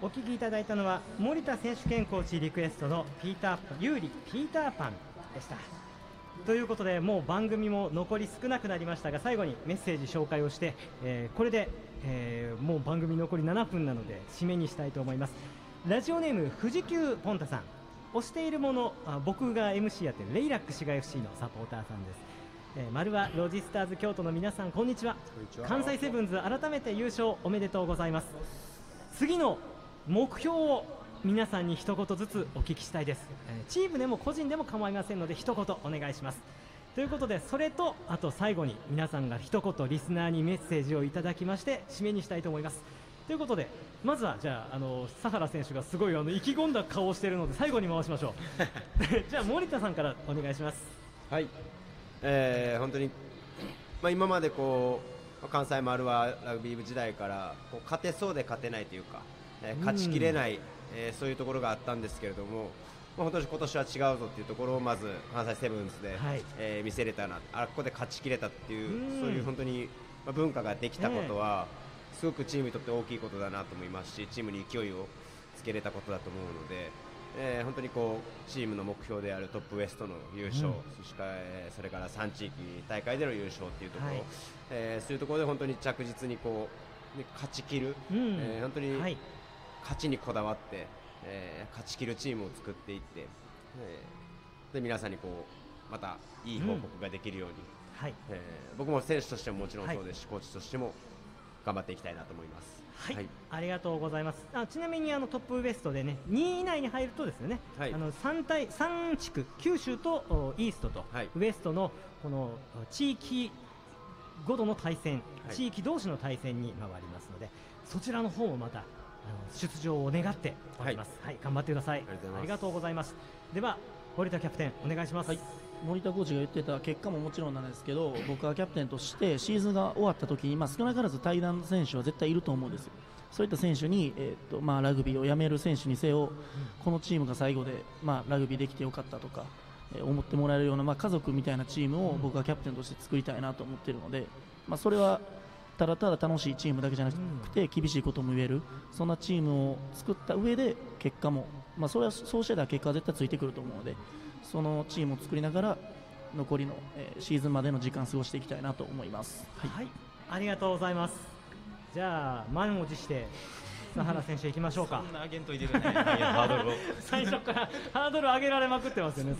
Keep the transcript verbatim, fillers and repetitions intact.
お聞きいただいたのは森田選手兼コーチリクエストのピーター有利ピーターパンでした。ということでもう番組も残り少なくなりましたが、最後にメッセージ紹介をして、えー、これで、えー、もう番組残りななふんなので締めにしたいと思います。ラジオネーム富士急ポンタさん、推しているもの、あ僕が エムシー やってるレイラック滋賀 エフシー のサポーターさんです。えー、丸はロジスターズ京都の皆さん、こんにちは。関西セブンズ改めて優勝おめでとうございます。次の目標を皆さんに一言ずつお聞きしたいです。えー、チームでも個人でも構いませんので一言お願いします。ということで、それとあと最後に皆さんが一言リスナーにメッセージをいただきまして締めにしたいと思います。ということで、まずはじゃあ、あの佐原選手がすごいあの意気込んだ顔をしているので最後に回しましょうじゃあ森田さんからお願いします。 はい、えー、本当に、まあ、今までこう関西丸はラグビー部時代からこう勝てそうで勝てないというか、えー、勝ちきれない、えー、そういうところがあったんですけれども、まあ、本当に今年は違うぞというところをまず関西セブンズで、はい、えー、見せれたな、あここで勝ちきれたっていう、そういう本当に、まあ、文化ができたことは、えー、すごくチームにとって大きいことだなと思いますし、チームに勢いをつけれたことだと思うので、えー、本当にこうチームの目標であるトップウエストの優勝、うん、そして、えー、それからさん地域大会での優勝というところ、はい、えー、そういうところで本当に着実にこう、ね、勝ちきる、うん、えー、本当に勝ちにこだわって、えー、勝ちきるチームを作っていって、えー、で皆さんにこうまたいい報告ができるように、うん、はい、えー、僕も選手としてももちろんそうですし、はい、コーチとしても頑張っていきたいなと思います。 はい、はい、ありがとうございます。あちなみにあのトップウエストでねにい以内に入るとですね、はい、あの 3, 対さん地区九州とイーストと、はい、ウエストのこの地域ごとの対戦、はい、地域同士の対戦に回りますので、そちらの方もまたあの出場を願っております。はい、はい、頑張ってください。ありがとうございます。では堀田キャプテンお願いします。はい、 森田コーチが言ってた結果ももちろんなんですけど、僕はキャプテンとしてシーズンが終わった時に、まあ、少なからず対談の選手は絶対いると思うんですよ。そういった選手に、えーとまあ、ラグビーをやめる選手にせよ、うん、このチームが最後で、まあ、ラグビーできてよかったとか、えー、思ってもらえるような、まあ、家族みたいなチームを僕はキャプテンとして作りたいなと思っているので、まあ、それはただただ楽しいチームだけじゃなくて、厳しいことも言える、そんなチームを作った上で結果も、まあ、それはそうしてたら結果は絶対ついてくると思うので、そのチームを作りながら残りの、えー、シーズンまでの時間を過ごしていきたいなと思います。はい、はい、 ありがとうございます。じゃあ満を持して佐原選手いきましょうか。 そんなアゲント入れるねハードルを最初からハードル上げられまくってますよね。